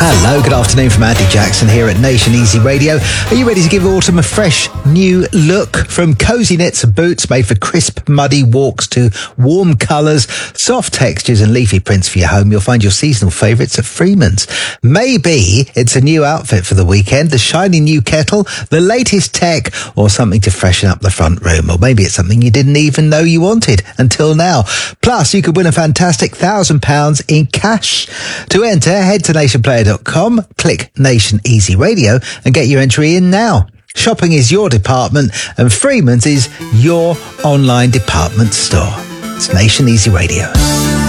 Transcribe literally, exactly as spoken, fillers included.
Hello, good afternoon from Andy Jackson here at Nation Easy Radio. Are you ready to give autumn a fresh new look? From cosy knits and boots made for crisp, muddy walks to warm colours, soft textures and leafy prints for your home, you'll find your seasonal favourites at Freeman's. Maybe it's a new outfit for the weekend, the shiny new kettle, the latest tech, or something to freshen up the front room. Or maybe it's something you didn't even know you wanted until now. Plus, you could win a fantastic one thousand pounds in cash. To enter, head to nation player dot com, click Nation Easy Radio and get your entry in now. Shopping is your department and Freeman's is your online department store. It's Nation Easy Radio.